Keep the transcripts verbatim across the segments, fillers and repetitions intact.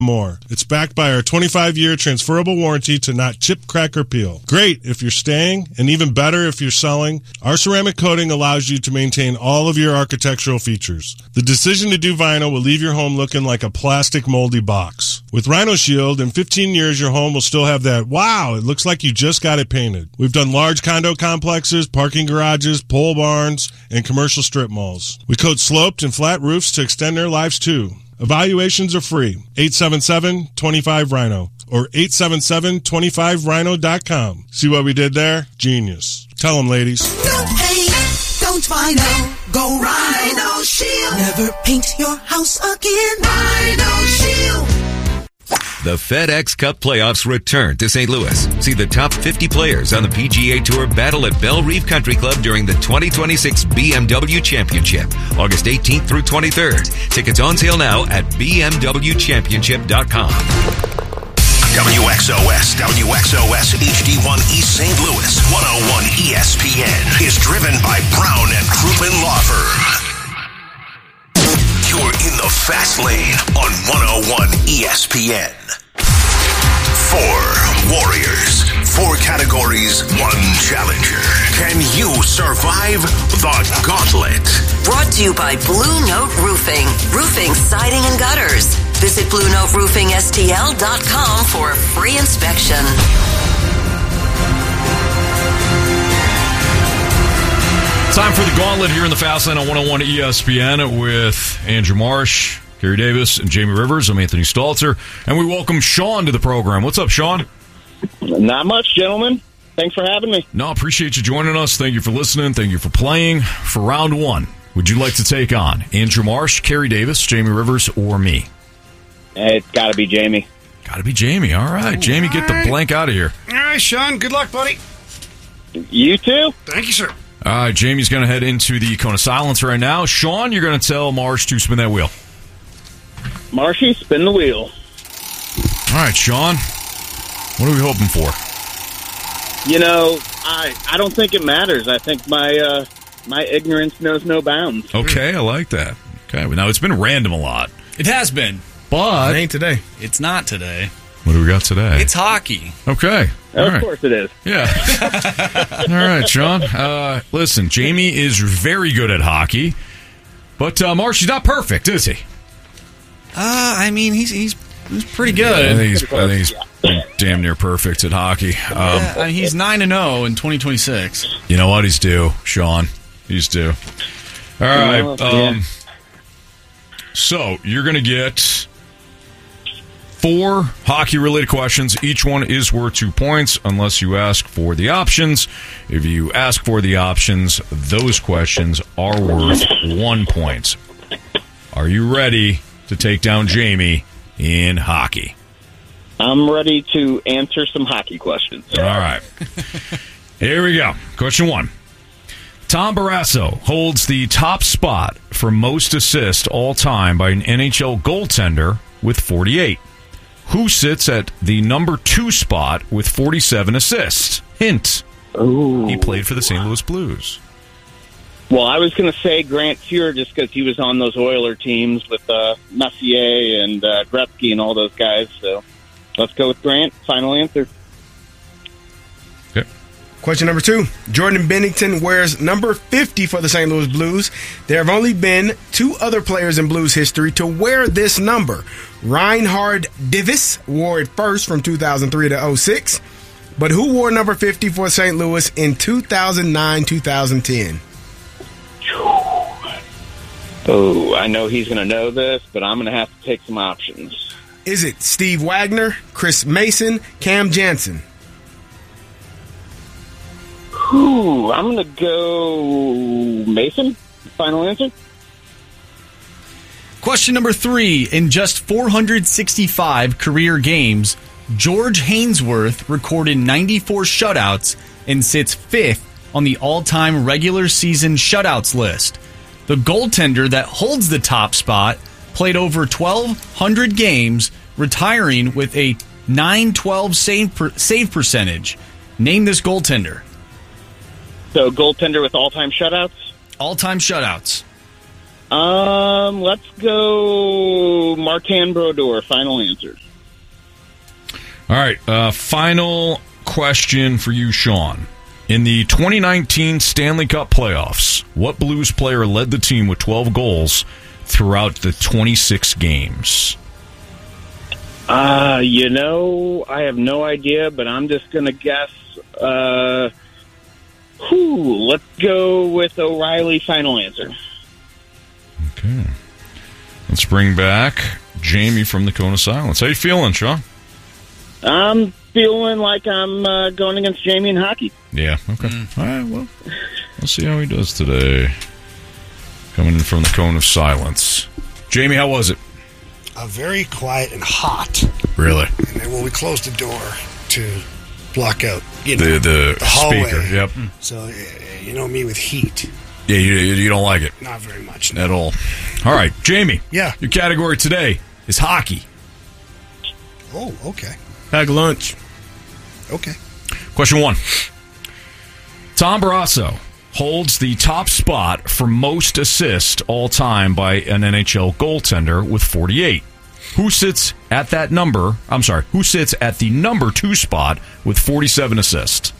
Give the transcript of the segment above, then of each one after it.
more. It's backed by our twenty-five year transferable warranty to not chip, crack, or peel. Great if you're staying, and even better if you're selling. Our ceramic coating allows you to maintain all of your architectural features. The decision to do vinyl will leave your home looking like a plastic moldy box. With Rhino Shield, in fifteen years, your home will still have that, wow, it looks like you just got it painted. We've done large condo complexes, parking garages, pole barns, and commercial strip malls. We coat sloped and flat roofs to extend their lives too. Evaluations are free. eight seven seven, two five, rhino or eight seven seven, two five rhino dot com. See what we did there? Genius. Tell them, ladies. No paint, don't Rhino. Go Rhino Shield. Never paint your house again. Rhino Shield. The FedEx Cup playoffs return to Saint Louis. See the top fifty players on the P G A Tour battle at Belle Reve Country Club during the twenty twenty-six B M W Championship, August eighteenth through twenty-third. Tickets on sale now at b m w championship dot com. W X O S, W X O S H D one East Saint Louis, one oh one E S P N is driven by Brown and Crouppen Law Firm. You're in the fast lane on one oh one E S P N. Four warriors, four categories, one challenger. Can you survive the gauntlet? Brought to you by Blue Note Roofing. Roofing, siding, and gutters. Visit blue note roofing s t l dot com for a free inspection. Time for the gauntlet here in the Fast Lane on one oh one E S P N with Andrew Marsh, Gary Davis, and Jamie Rivers. I'm Anthony Stalter, and we welcome Sean to the program. What's up, Sean? Not much, gentlemen. Thanks for having me. No, appreciate you joining us. Thank you for listening. Thank you for playing. For round one, would you like to take on Andrew Marsh, Gary Davis, Jamie Rivers, or me? It's got to be Jamie. Got to be Jamie. All right, Ooh, Jamie, get right. the blank out of here. All right, Sean. Good luck, buddy. You too. Thank you, sir. All right, Jamie's going to head into the cone of silence right now. Sean, you're going to tell Marsh to spin that wheel. Marshy, spin the wheel. All right, Sean. What are we hoping for? You know, I I don't think it matters. I think my uh, my ignorance knows no bounds. Okay, I like that. Okay, well, now it's been random a lot. It has been. But it ain't today. It's not today. What do we got today? It's hockey. Okay. All of right. course it is. Yeah. All right, Sean. Uh, listen, Jamie is very good at hockey, but uh, Marsh is not perfect, is he? Uh, I mean, he's he's, he's pretty good. I think he's, I think he's damn near perfect at hockey. Um, yeah, I mean, he's nine and zero in twenty twenty six. You know what? He's due, Sean. He's due. All right. Oh, yeah. Um, so you're going to get four hockey-related questions. Each one is worth two points unless you ask for the options. If you ask for the options, those questions are worth one point. Are you ready to take down Jamie in hockey? I'm ready to answer some hockey questions. All right. Here we go. Question one. Tom Barrasso holds the top spot for most assists all time by an N H L goaltender with forty-eight. Who sits at the number two spot with forty-seven assists? Hint. Ooh. He played for the Saint Louis Blues. Well, I was going to say Grant Fuhr just because he was on those Oiler teams with uh, Messier and uh, Gretzky and all those guys. So let's go with Grant. Final answer. Okay. Question number two. Jordan Bennington wears number fifty for the Saint Louis Blues. There have only been two other players in Blues history to wear this number. Reinhard Divis wore it first from two thousand three to oh six. But who wore number fifty for Saint Louis in two thousand nine to twenty ten? Oh, I know he's going to know this, but I'm going to have to take some options. Is it Steve Wagner, Chris Mason, Cam Jansen? Ooh, I'm going to go Mason. Final answer. Question number three. In just four hundred sixty-five career games, George Hainsworth recorded ninety-four shutouts and sits fifth on the all-time regular season shutouts list. The goaltender that holds the top spot played over twelve hundred games, retiring with a nine twelve save, per, save percentage. Name this goaltender. So goaltender with all-time shutouts? All-time shutouts. Um, let's go Martin Brodeur. Final answer. All right, uh, final question for you, Sean. In the twenty nineteen Stanley Cup playoffs, what Blues player led the team with twelve goals throughout the twenty-six games? Uh, you know, I have no idea, but I'm just going to guess. Uh, whew, let's go with O'Reilly. Final answer. Okay. Let's bring back Jamie from the Cone of Silence. How you feeling, Sean? I'm feeling like I'm uh, going against Jamie in hockey. Yeah, okay. Mm. All right, well, we'll see how he does today. Coming in from the Cone of Silence. Jamie, how was it? Uh, very quiet and hot. Really? And then when we closed the door to block out, you know, the, the, the hallway. Speaker, yep. So, uh, you know me with heat. Yeah, you, you don't like it? Not very much. No. At all. All right, Jamie. Yeah. Your category today is hockey. Oh, okay. Pack lunch. Okay. Question one. Tom Barrasso holds the top spot for most assists all time by an N H L goaltender with forty-eight. Who sits at that number? I'm sorry. Who sits at the number two spot with forty-seven assists?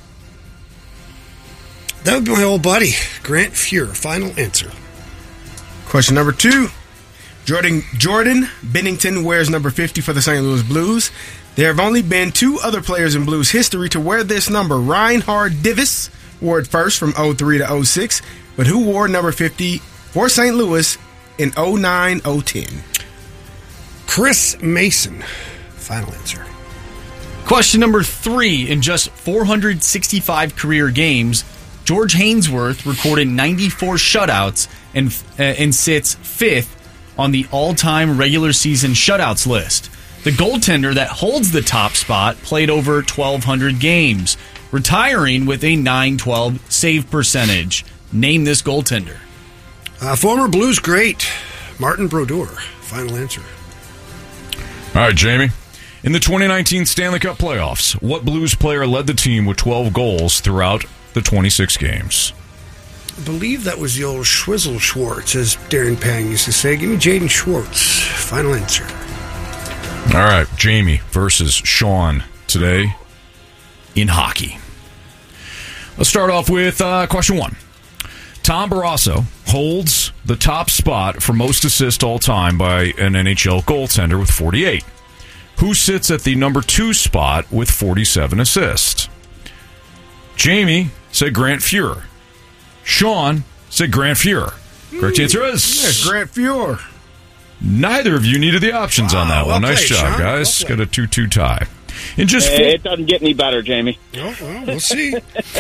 That would be my old buddy, Grant Fuhr. Final answer. Question number two. Jordan Jordan Bennington wears number fifty for the Saint Louis Blues. There have only been two other players in Blues history to wear this number. Reinhard Divis wore it first from oh three to oh six, but who wore number fifty for Saint Louis in oh nine oh ten? Chris Mason. Final answer. Question number three. In just four hundred sixty-five career games, George Hainsworth recorded ninety-four shutouts and uh, and sits fifth on the all-time regular season shutouts list. The goaltender that holds the top spot played over twelve hundred games, retiring with a nine twelve save percentage. Name this goaltender. Uh, former Blues great, Martin Brodeur. Final answer. All right, Jamie. In the twenty nineteen Stanley Cup playoffs, what Blues player led the team with twelve goals throughout the twenty-six games? I believe that was the old Schwizzle Schwartz, as Darren Pang used to say. Give me Jaden Schwartz. Final answer. All right, Jamie versus Sean today in hockey. Let's start off with uh, question one. Tom Barrasso holds the top spot for most assists all time by an N H L goaltender with forty-eight. Who sits at the number two spot with forty-seven assists? Jamie said Grant Fuhr. Sean said Grant Fuhr. Correct answer is... Yeah, Grant Fuhr. Neither of you needed the options wow, on that well one. Nice played, job, Sean. guys. Well Got a two two tie. In just Hey, four, it doesn't get any better, Jamie. Oh, well, we'll see.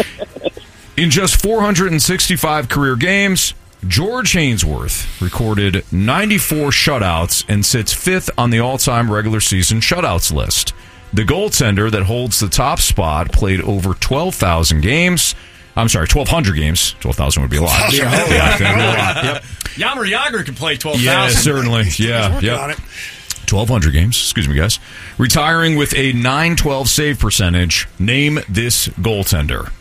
in just four hundred sixty-five career games, George Hainsworth recorded ninety-four shutouts and sits fifth on the all-time regular season shutouts list. The goaltender that holds the top spot played over twelve thousand games. I'm sorry, twelve hundred games. twelve thousand would be a lot. Yeah, yeah, that'd be a lot. Yep. Yammer Yager can play twelve thousand. Yeah, certainly. Yeah, working yeah. on it. twelve hundred games. Excuse me, guys. Retiring with a nine twelve save percentage. Name this goaltender.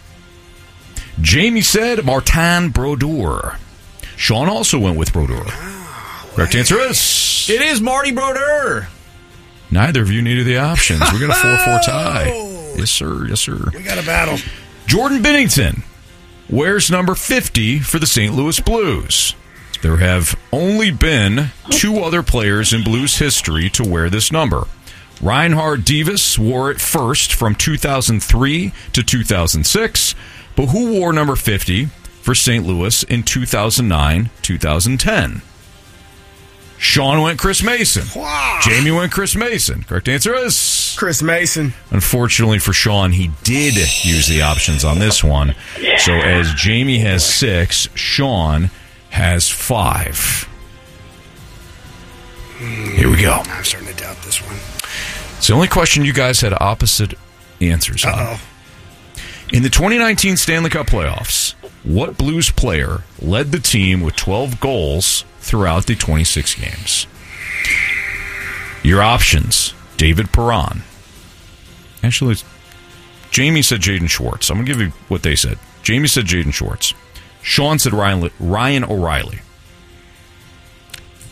Jamie said Martin Brodeur. Sean also went with Brodeur. Correct answer is... It is Marty Brodeur. Neither of you needed the options. We got a four four tie. Yes, sir. Yes, sir. We got a battle. Jordan Bennington wears number fifty for the Saint Louis Blues. There have only been two other players in Blues history to wear this number. Reinhard Divis wore it first from two thousand three to two thousand six, but who wore number fifty for Saint Louis in two thousand nine two thousand ten? Sean went Chris Mason. Wow. Jamie went Chris Mason. Correct answer is... Chris Mason. Unfortunately for Sean, he did use the options on this one. So as Jamie has six, Sean has five. Here we go. I'm starting to doubt this one. It's the only question you guys had opposite answers on. Uh-oh. In the twenty nineteen Stanley Cup playoffs, what Blues player led the team with twelve goals throughout the twenty-six games? Your options: David Perron. Actually, Jamie said Jaden Schwartz. I'm going to give you what they said. Jamie said Jaden Schwartz. Sean said Ryan, Ryan O'Reilly.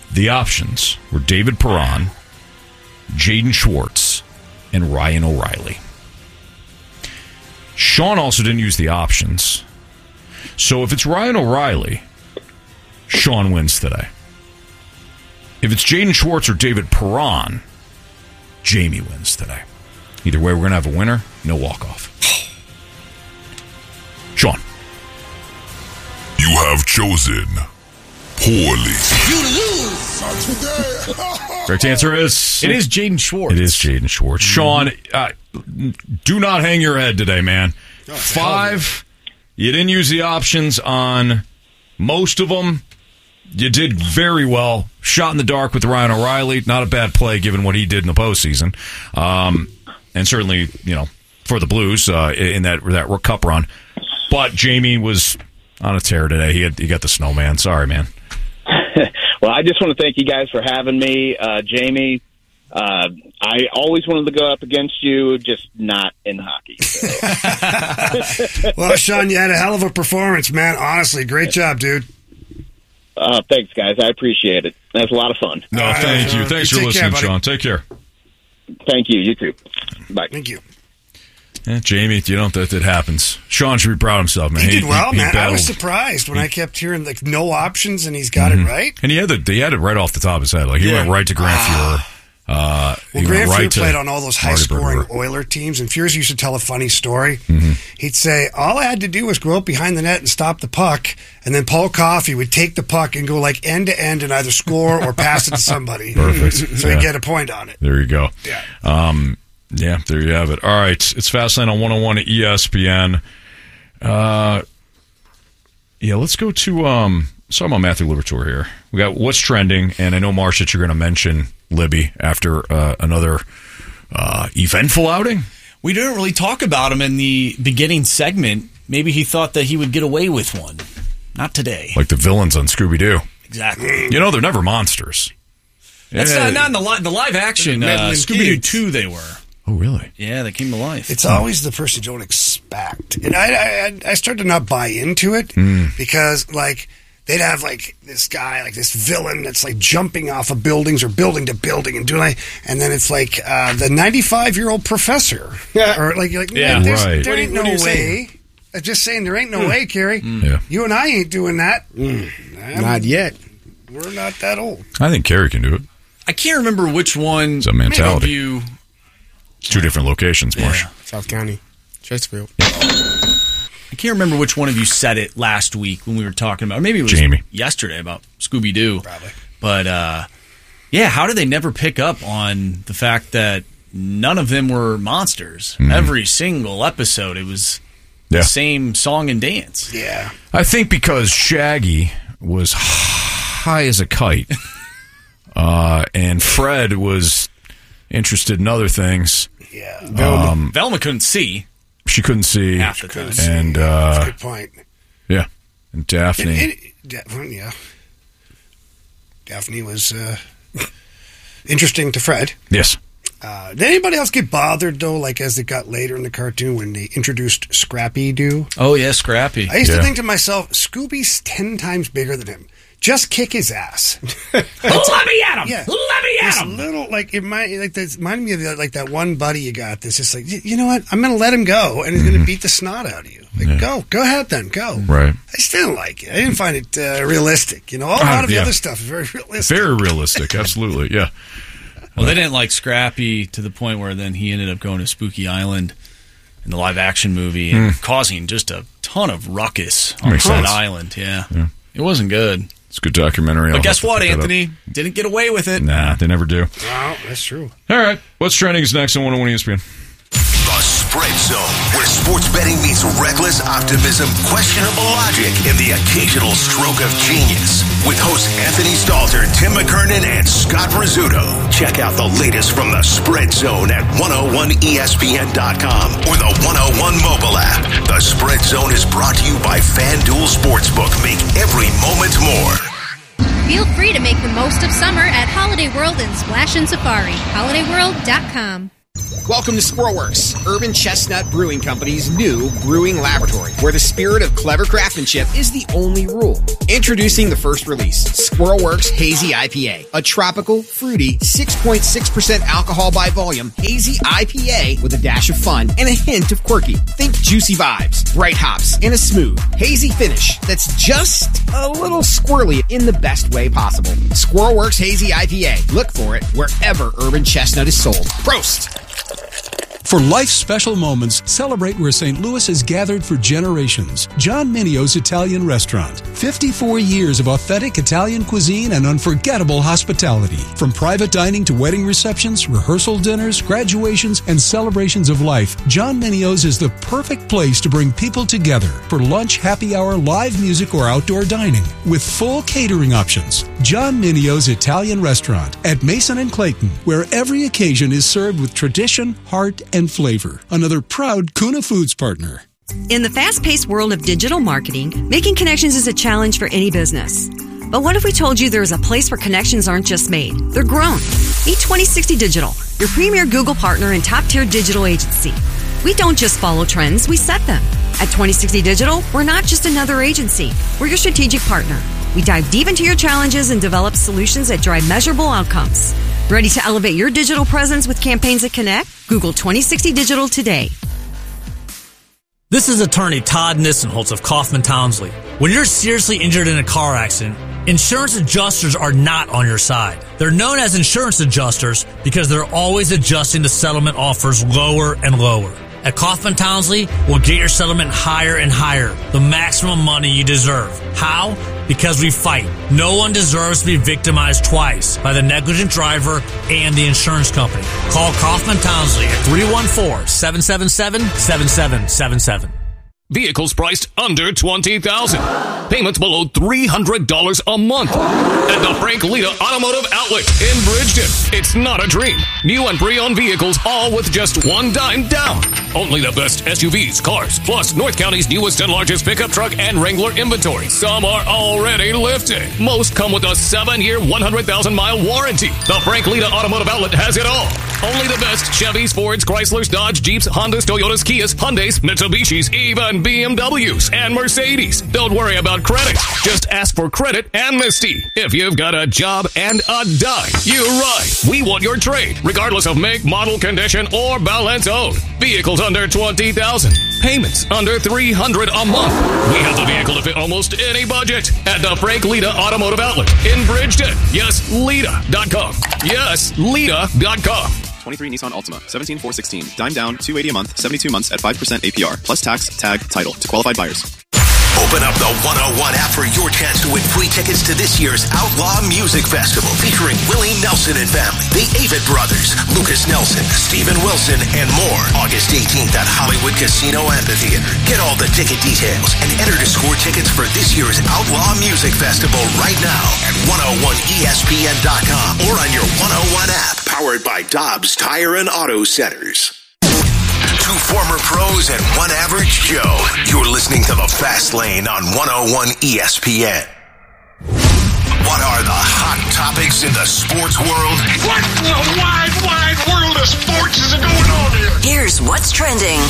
The options were David Perron, Jaden Schwartz, and Ryan O'Reilly. Sean also didn't use the options. So if it's Ryan O'Reilly, Sean wins today. If it's Jaden Schwartz or David Perron, Jamie wins today. Either way, we're going to have a winner. No walk-off. Sean. You have chosen poorly. You lose. Not today. Correct answer is... It is Jaden Schwartz. It is Jaden Schwartz. Sean, uh, do not hang your head today, man. Oh, Five, you didn't use the options on most of them. You did very well. Shot in the dark with Ryan O'Reilly. Not a bad play given what he did in the postseason. Um, and certainly, you know, for the Blues uh, in that that cup run. But Jamie was on a tear today. He had, he got the snowman. Sorry, man. Well, I just want to thank you guys for having me. Uh, Jamie, uh, I always wanted to go up against you, just not in hockey. So. Well, Sean, you had a hell of a performance, man. Honestly, great job, dude. Uh, thanks, guys. I appreciate it. That was a lot of fun. No, right, thank you. Thanks you for listening, care, Sean. Take care. Thank you. You too. Bye. Thank you. Yeah, Jamie, you know that that happens. Sean should be proud of himself, man. He, he did well, he, he man. I was battled. surprised when he, I kept hearing like no options, and he's got mm-hmm. it right. And he had the he had it right off the top of his head. Like he yeah. went right to Grant Fuhrer. Uh, well, he Grant went right Fuhrer played on all those high-scoring Berger. Oiler teams, and Fuhrer used to tell a funny story. Mm-hmm. He'd say, all I had to do was go up behind the net and stop the puck, and then Paul Coffey would take the puck and go like end-to-end and either score or pass it to somebody. Perfect. So yeah. he'd get a point on it. There you go. Yeah. Um, yeah, there you have it. All right, it's Fastlane on one oh one at E S P N. Uh, yeah, let's go to um, let's talk about Matthew Liberatore here. We got what's trending, and I know, Marsh, that you're going to mention Libby after uh, another uh, eventful outing. We didn't really talk about him in the beginning segment. Maybe he thought that he would get away with one. Not today. Like the villains on Scooby-Doo. Exactly. You know, they're never monsters. That's yeah. not, not in the, li- the live action. Uh, Scooby-Doo two, they were. Oh, really? Yeah, they came to life. It's always the person you don't expect. And I, I, I started to not buy into it mm. because, like, they'd have, like, this guy, like, this villain that's, like, jumping off of buildings or building to building and doing, like, and then it's, like, uh, the ninety-five-year-old professor. Yeah. Or, like, you're like, yeah, there's, right. there ain't What no are you way. saying? I'm just saying there ain't no mm. way, Kerry. Mm. Yeah. You and I ain't doing that. Mm. Not yet. We're not that old. I think Kerry can do it. I can't remember which one it's a mentality. of you... Two different locations, Marsh. Yeah. South County, Chesterfield. Yeah. I can't remember which one of you said it last week when we were talking about. Maybe it was Jamie. yesterday about Scooby Doo. Probably. But uh, yeah, how did they never pick up on the fact that none of them were monsters? Mm. Every single episode, it was yeah. the same song and dance. Yeah, I think because Shaggy was high as a kite, uh, and Fred was interested in other things. Yeah. Velma, um, Velma couldn't see. She couldn't see. Half the time. And, uh, that's a good point. Yeah. And Daphne. It, it, it, yeah. Daphne was uh, interesting to Fred. Yes. Uh, did anybody else get bothered, though, like as it got later in the cartoon when they introduced Scrappy-Doo? Oh, yeah, Scrappy. I used yeah. to think to myself, Scooby's ten times bigger than him. Just kick his ass. Let me at him. Yeah. Let me at this him. Little like it might like this reminded me of the, like that one buddy you got. That's just like you know what? I'm going to let him go, and he's Mm-hmm. going to beat the snot out of you. Like yeah. go, go ahead then, go. Right. I still didn't like it. I didn't find it uh, realistic. You know, a lot uh, of the yeah. other stuff is very realistic. Very realistic. Absolutely. Yeah. Well, they didn't like Scrappy to the point where then he ended up going to Spooky Island in the live action movie and Mm. causing just a ton of ruckus on Makes that sense. island. Yeah. Yeah. It wasn't good. It's a good documentary. But I'll guess have to what, pick that up. Anthony? Didn't get away with it. Nah, they never do. Wow, that's true. All right. What's trending is next on one oh one E S P N. The Spread Zone, where sports betting meets reckless optimism, questionable logic, and the occasional stroke of genius. With hosts Anthony Stalter, Tim McKernan, and Scott Rizzuto. Check out the latest from the Spread Zone at one oh one E S P N dot com or the one oh one mobile app. The Spread Zone is brought to you by FanDuel Sportsbook. Make every moment more. Feel free to make the most of summer at Holiday World in Splash and Safari. holiday world dot com. Welcome to Squirrelworks, Urban Chestnut Brewing Company's new brewing laboratory, where the spirit of clever craftsmanship is the only rule. Introducing the first release, Squirrelworks Hazy I P A, a tropical, fruity, six point six percent alcohol by volume hazy I P A with a dash of fun and a hint of quirky. Think juicy vibes, bright hops, and a smooth, hazy finish that's just a little squirrely in the best way possible. Squirrelworks Hazy I P A. Look for it wherever Urban Chestnut is sold. Prost! For life's special moments, celebrate where Saint Louis has gathered for generations. John Minio's Italian Restaurant. fifty-four years of authentic Italian cuisine and unforgettable hospitality. From private dining to wedding receptions, rehearsal dinners, graduations, and celebrations of life, John Minio's is the perfect place to bring people together for lunch, happy hour, live music, or outdoor dining. With full catering options. John Minio's Italian Restaurant at Mason and Clayton, where every occasion is served with tradition, heart, and flavor. Another proud Kuna Foods partner. In the fast-paced world of digital marketing, making connections is a challenge for any business. But what if we told you there is a place where connections aren't just made, they're grown? Meet twenty sixty Digital, your premier Google partner and top-tier digital agency. We don't just follow trends, we set them. At twenty sixty Digital, we're not just another agency, we're your strategic partner. We dive deep into your challenges and develop solutions that drive measurable outcomes. Ready to elevate your digital presence with campaigns that connect? Google twenty sixty Digital today. This is attorney Todd Nissenholtz of Kaufman Townsley. When you're seriously injured in a car accident, insurance adjusters are not on your side. They're known as insurance adjusters because they're always adjusting the settlement offers lower and lower. At Kaufman Townsley, we'll get your settlement higher and higher, the maximum money you deserve. How? Because we fight. No one deserves to be victimized twice by the negligent driver and the insurance company. Call Kaufman Townsley at three one four, seven seven seven, seven seven seven seven. Vehicles priced under twenty thousand dollars. Payments below three hundred dollars a month. At the Frank Lita Automotive Outlet in Bridgeton. It's not a dream. New and pre-owned vehicles, all with just one dime down. Only the best S U Vs, cars, plus North County's newest and largest pickup truck and Wrangler inventory. Some are already lifted. Most come with a seven-year, one hundred thousand mile warranty. The Frank Lita Automotive Outlet has it all. Only the best Chevys, Fords, Chryslers, Dodge, Jeeps, Hondas, Toyotas, Kias, Hyundais, Mitsubishis, even B M Ws and Mercedes. Don't worry about credit. Just ask for credit amnesty. If you've got a job and a dime, you're right. We want your trade, regardless of make, model, condition, or balance owed. Vehicles under twenty thousand dollars. Payments under three hundred dollars a month. We have the vehicle to fit almost any budget at the Frank Lita Automotive Outlet in Bridgeton. Yes, Lita dot com. Yes, Lita dot com. twenty-three Nissan Altima, seventeen four sixteen, dime down, two hundred eighty a month, seventy-two months at five percent A P R, plus tax, tag, title to qualified buyers. Open up the one oh one app for your chance to win free tickets to this year's Outlaw Music Festival featuring Willie Nelson and family, the Avett Brothers, Lucas Nelson, Steven Wilson, and more. August eighteenth at Hollywood Casino Amphitheater. Get all the ticket details and enter to score tickets for this year's Outlaw Music Festival right now at one oh one E S P N dot com or on your one oh one app. Powered by Dobbs Tire and Auto Centers. Two former pros and one average Joe. You're listening to The Fast Lane on one oh one E S P N. What are the hot topics in the sports world? What in the wide, wide world of sports is going on here? Here's what's trending.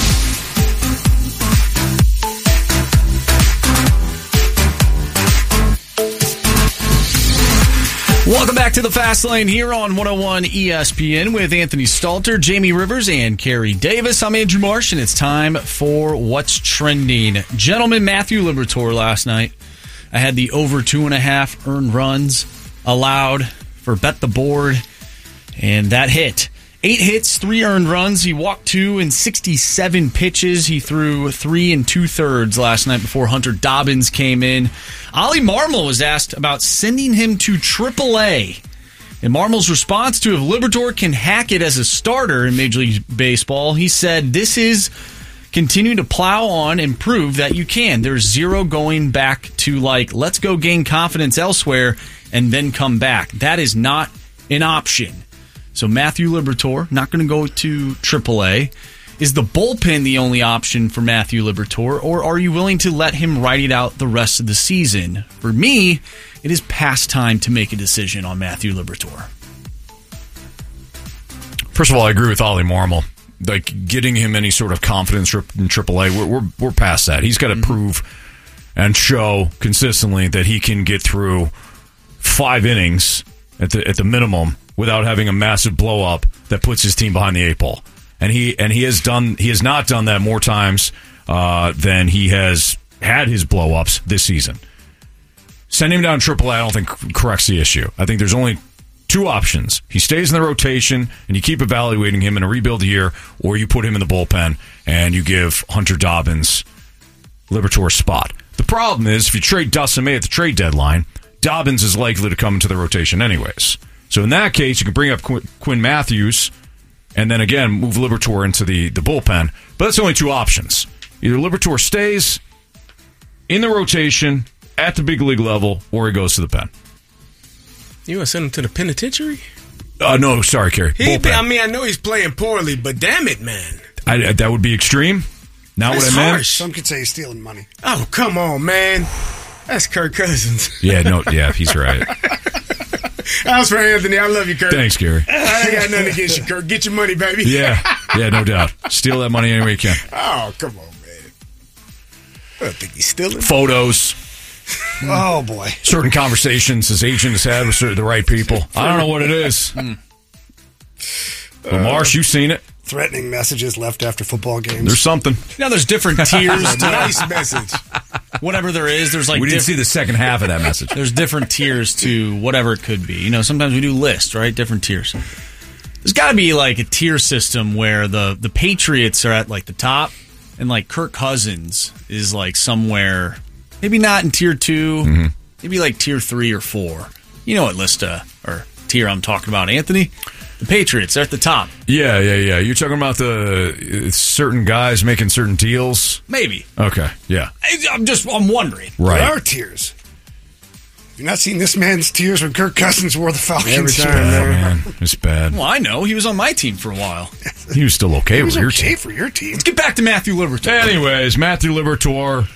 Welcome back to the Fast Lane here on one oh one E S P N with Anthony Stalter, Jamie Rivers, and Kerry Davis. I'm Andrew Marsh, and it's time for What's Trending. Gentleman, Matthew Liberatore last night. I had the over two and a half earned runs allowed for Bet the Board, and that hit. Eight hits, three earned runs. He walked two in sixty-seven pitches. He threw three and two-thirds last night before Hunter Dobbins came in. Ollie Marmol was asked about sending him to triple A. And Marmol's response to if Liberatore can hack it as a starter in Major League Baseball, he said, this is continue to plow on and prove that you can. There's zero going back to, like, let's go gain confidence elsewhere and then come back. That is not an option. So Matthew Liberatore, not going to go to triple A. Is the bullpen the only option for Matthew Liberatore, or are you willing to let him ride it out the rest of the season? For me, it is past time to make a decision on Matthew Liberatore. First of all, I agree with Ollie Marmol. Like, getting him any sort of confidence in triple A, we're, we're, we're past that. He's got to mm-hmm. prove and show consistently that he can get through five innings at the at the minimum without having a massive blow up that puts his team behind the eight ball. And he and he has done he has not done that more times uh, than he has had his blow ups this season. Sending him down triple A, I don't think corrects the issue. I think there's only two options. He stays in the rotation, and you keep evaluating him in a rebuild year, or you put him in the bullpen, and you give Hunter Dobbins Liberatore spot. The problem is, if you trade Dustin May at the trade deadline, Dobbins is likely to come into the rotation anyways. So in that case, you can bring up Qu- Quinn Matthews, and then again, move Liberatore into the, the bullpen. But that's only two options. Either Liberatore stays in the rotation at the big league level, or he goes to the pen. You want to send him to the penitentiary? Uh, no, sorry, Kerry. He, I mean, I know he's playing poorly, but damn it, man. I, that would be extreme. Not That's what I meant. Harsh. Some could say he's stealing money. Oh, come on, man. That's Kirk Cousins. Yeah, no, yeah, he's right. That was for Anthony. I love you, Kirk. Thanks, Gary. I ain't got nothing against you, Kirk. Get your money, baby. Yeah, yeah, no doubt. Steal that money any way you can. Oh, come on, man. I don't think he's stealing. Photos. Oh, boy. Certain conversations his agent has had with certain, the right people. I don't know what it is. Mm. Well, Marsh, you've seen it. Threatening messages left after football games. There's something. Now, there's different tiers. To nice message. Whatever there is, there's like... We didn't see the second half of that message. There's different tiers to whatever it could be. You know, sometimes we do lists, right? Different tiers. There's got to be like a tier system where the, the Patriots are at like the top, and like Kirk Cousins is like somewhere... Maybe not in tier two, mm-hmm. maybe like tier three or four. You know what list uh, or tier I'm talking about, Anthony? The Patriots, they're at the top. Yeah, yeah, yeah. You're talking about the uh, certain guys making certain deals? Maybe. Okay, yeah. I, I'm just, I'm wondering. Right. There are tiers. Have you not seen this man's tears when Kirk Cousins wore the Falcons? Every time, man. It's bad. Well, I know. He was on my team for a while. He was still okay he with was your okay team. for your team. Let's get back to Matthew Liberatore. Anyways, Matthew Liberatore...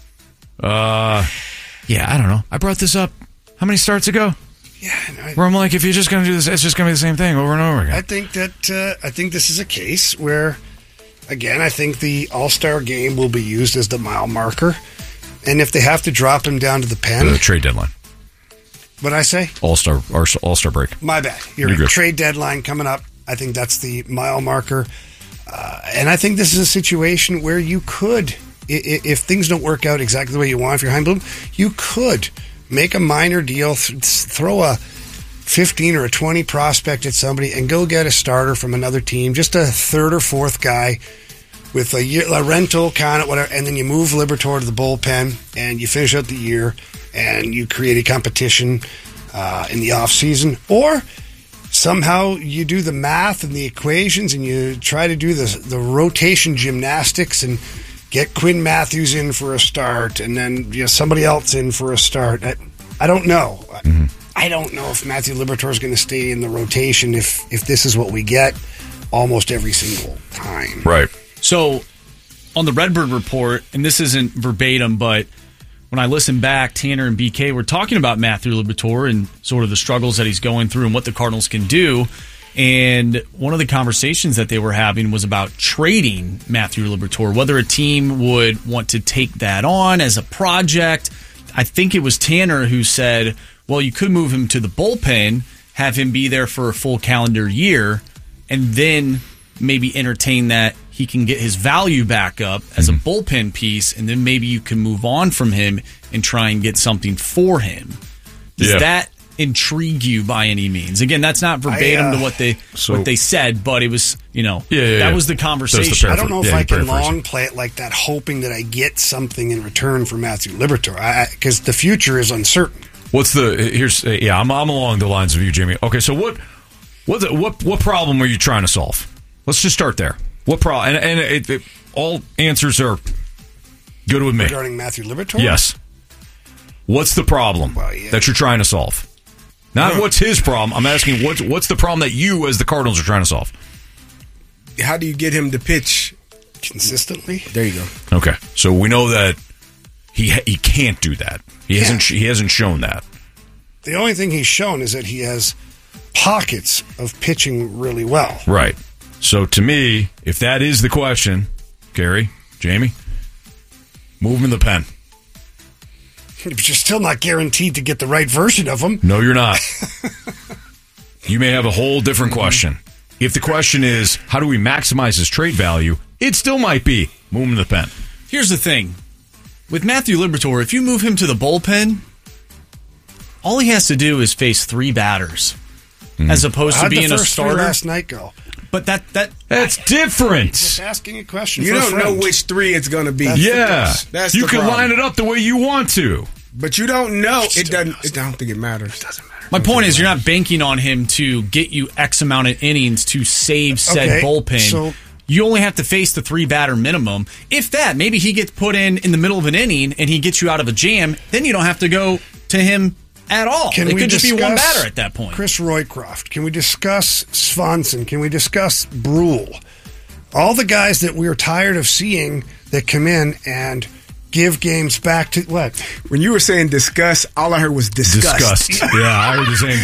Uh, yeah, I don't know. I brought this up how many starts ago? Yeah, I, where I'm like, if you're just going to do this, it's just going to be the same thing over and over again. I think that uh, I think this is a case where, again, I think the All-Star game will be used as the mile marker, and if they have to drop him down to the pen, the trade deadline. What'd I say? All-Star All-Star break. My bad. You're, You're right. good. Trade deadline coming up. I think that's the mile marker, uh, and I think this is a situation where you could. If things don't work out exactly the way you want, if you're Heimblum, you could make a minor deal, th- throw a fifteen or a twenty prospect at somebody, and go get a starter from another team, just a third or fourth guy with a, year, a rental kind of whatever, and then you move Liberatore to the bullpen, and you finish out the year, and you create a competition uh, in the off season, or somehow you do the math and the equations, and you try to do the the rotation gymnastics and get Quinn Matthews in for a start, and then you know, somebody else in for a start. I, I don't know. Mm-hmm. I don't know if Matthew Liberatore is going to stay in the rotation if if this is what we get almost every single time. Right. So, on the Redbird report, and this isn't verbatim, but when I listen back, Tanner and B K were talking about Matthew Liberatore and sort of the struggles that he's going through and what the Cardinals can do. And one of the conversations that they were having was about trading Matthew Liberatore, whether a team would want to take that on as a project. I think it was Tanner who said, well, you could move him to the bullpen, have him be there for a full calendar year, and then maybe entertain that he can get his value back up as mm-hmm. a bullpen piece, and then maybe you can move on from him and try and get something for him. Does yeah. that intrigue you by any means? Again, that's not verbatim I, uh, to what they so, what they said, but it was, you know, yeah, yeah, that yeah. was the conversation. I don't know if yeah, I can long play it like that, hoping that I get something in return for Matthew Liberatore, because the future is uncertain. What's the here's yeah? I'm I'm along the lines of you, Jamie. Okay, so what what the, what what problem are you trying to solve? Let's just start there. What problem? And, and it, it, all answers are good with me regarding Matthew Liberatore. Yes. What's the problem well, yeah. that you're trying to solve? Not yeah. what's his problem. I'm asking what's what's the problem that you, as the Cardinals, are trying to solve? How do you get him to pitch consistently? There you go. Okay, so we know that he he can't do that. He yeah. hasn't he hasn't shown that. The only thing he's shown is that he has pockets of pitching really well. Right. So to me, if that is the question, Gary, Jamie, move him in the pen. But you're still not guaranteed to get the right version of him. No, you're not. You may have a whole different question. If the question is, how do we maximize his trade value, it still might be, move him in the pen. Here's the thing. With Matthew Liberatore, if you move him to the bullpen, all he has to do is face three batters, mm. as opposed How'd to being the a first starter. Three last night go? But that that that's different. Just asking a question. You for don't a friend. know which three it's going to be. That's yeah, the, that's you the can problem. line it up the way you want to, but you don't know. It doesn't. It, I don't think it matters. It doesn't matter. My point is, you're not banking on him to get you X amount of innings to save said Okay, bullpen. so- You only have to face the three batter minimum. If that, maybe he gets put in in the middle of an inning and he gets you out of a jam. Then you don't have to go to him at all. Can it we could just be one discuss batter at that point. Chris Roycroft. Can we discuss Swanson? Can we discuss Brule? All the guys that we are tired of seeing that come in and give games back to what? When you were saying discuss, all I heard was disgust. Disgust. Yeah, I heard the same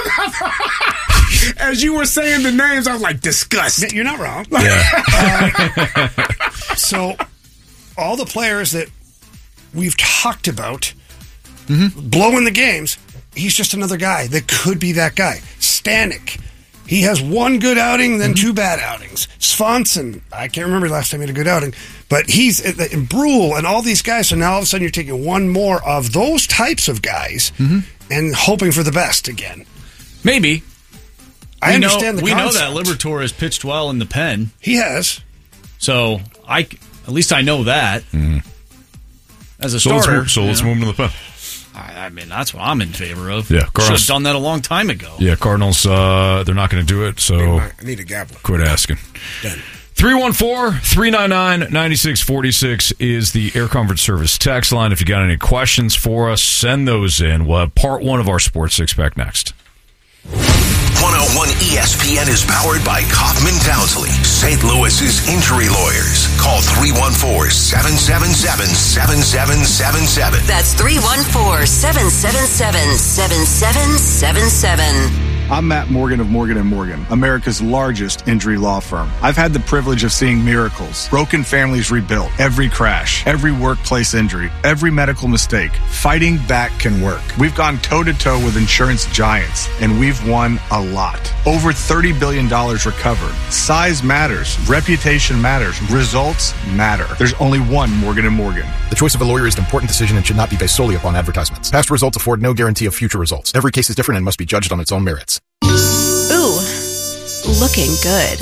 thing. As you were saying the names, I was like, disgust. You're not wrong. Yeah. uh, so, all the players that we've talked about mm-hmm. blowing the games, he's just another guy that could be that guy. Stanek. He has one good outing, then mm-hmm. two bad outings. Swanson, I can't remember the last time he had a good outing, but he's in Brule and all these guys. So now all of a sudden you're taking one more of those types of guys mm-hmm. and hoping for the best again. Maybe. I we understand know, the We concept. know that Liberatore has pitched well in the pen. He has. So I, at least I know that. Mm-hmm. As a so starter. Let's move, so let's know. move him to the pen. I, I mean, that's what I'm in favor of. Yeah, should Cardinals have done that a long time ago. Yeah, Cardinals, uh, they're not going to do it, so I need a gavel. Quit asking. Done. three one four, three nine nine, nine six four six is the Air Comfort Service text line. If you got any questions for us, send those in. We'll have part one of our Sports Six-Pack next. one oh one E S P N is powered by Kaufman Townsley, Saint Louis's injury lawyers. Call three one four, seven seven seven, seven seven seven seven. That's three one four, seven seven seven, seven seven seven seven. I'm Matt Morgan of Morgan and Morgan, America's largest injury law firm. I've had the privilege of seeing miracles, broken families rebuilt, every crash, every workplace injury, every medical mistake. Fighting back can work. We've gone toe-to-toe with insurance giants, and we've won a lot. Over thirty billion dollars recovered. Size matters. Reputation matters. Results matter. There's only one Morgan and Morgan. The choice of a lawyer is an important decision and should not be based solely upon advertisements. Past results afford no guarantee of future results. Every case is different and must be judged on its own merits. Ooh, looking good.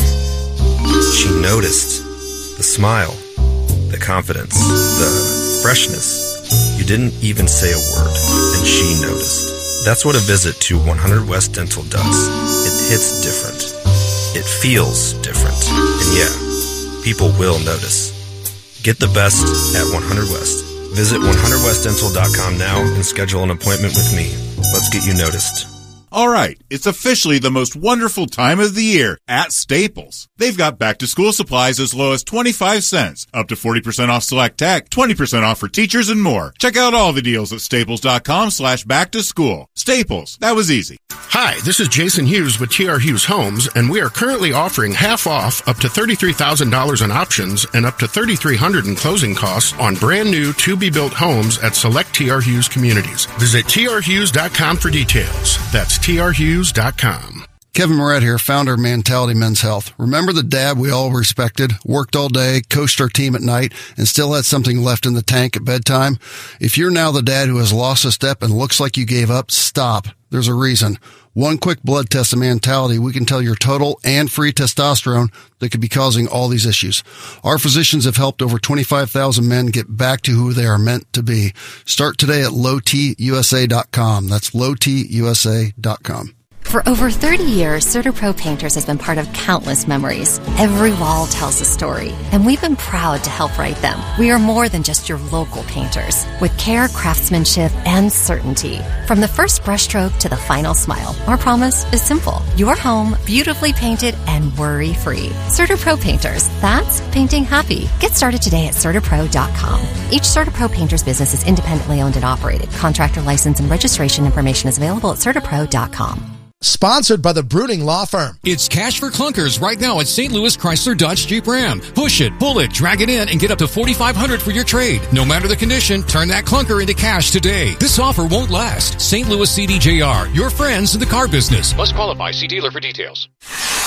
She noticed the smile, the confidence, the freshness. You didn't even say a word, and she noticed. That's what a visit to one hundred West Dental does. It hits different. It feels different. And yeah, people will notice. Get the best at one hundred West. Visit one hundred west dental dot com now and schedule an appointment with me. Let's get you noticed. All right, it's officially the most wonderful time of the year at Staples. They've got back-to-school supplies as low as twenty-five cents, up to forty percent off select tech, twenty percent off for teachers, and more. Check out all the deals at staples.com slash back-to-school. Staples, that was easy. Hi, this is Jason Hughes with T R Hughes Homes, and we are currently offering half off up to thirty-three thousand dollars in options and up to three thousand three hundred dollars in closing costs on brand new to-be-built homes at select T R Hughes communities. Visit T R Hughes dot com for details. That's T R Hughes dot com. Kevin Moret here, founder of Mentality Men's Health. Remember the dad we all respected, worked all day, coached our team at night, and still had something left in the tank at bedtime? If you're now the dad who has lost a step and looks like you gave up, stop. There's a reason. One quick blood test of Mentality, we can tell your total and free testosterone that could be causing all these issues. Our physicians have helped over twenty-five thousand men get back to who they are meant to be. Start today at low t u s a dot com. That's low t u s a dot com. For over thirty years, CertaPro Painters has been part of countless memories. Every wall tells a story, and we've been proud to help write them. We are more than just your local painters, with care, craftsmanship, and certainty. From the first brushstroke to the final smile, our promise is simple. Your home, beautifully painted and worry-free. CertaPro Painters, that's painting happy. Get started today at certa pro dot com. Each CertaPro Painters business is independently owned and operated. Contractor license and registration information is available at certa pro dot com. Sponsored by the Bruning Law Firm. It's cash for clunkers right now at Saint Louis Chrysler Dodge Jeep Ram. Push it, pull it, drag it in, and get up to forty-five hundred dollars for your trade. No matter the condition, turn that clunker into cash today. This offer won't last. Saint Louis C D J R, your friends in the car business. Must qualify. See dealer for details.